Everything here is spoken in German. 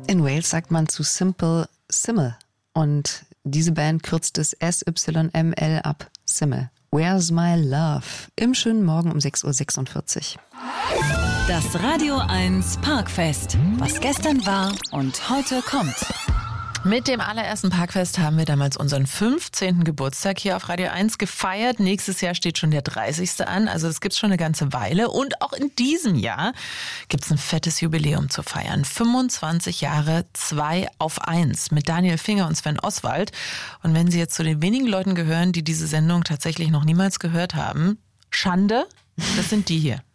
In Wales sagt man zu Simple Simmel. Und diese Band kürzt es SYML ab. Simmel. Where's My Love? Im schönen Morgen um 6.46 Uhr. Das Radio 1 Parkfest. Was gestern war und heute kommt. Mit dem allerersten Parkfest haben wir damals unseren 15. Geburtstag hier auf Radio 1 gefeiert. Nächstes Jahr steht schon der 30. an, also das gibt's schon eine ganze Weile. Und auch in diesem Jahr gibt's ein fettes Jubiläum zu feiern. 25 Jahre 2 auf 1 mit Daniel Finger und Sven Oswald. Und wenn Sie jetzt zu den wenigen Leuten gehören, die diese Sendung tatsächlich noch niemals gehört haben, Schande, das sind die hier.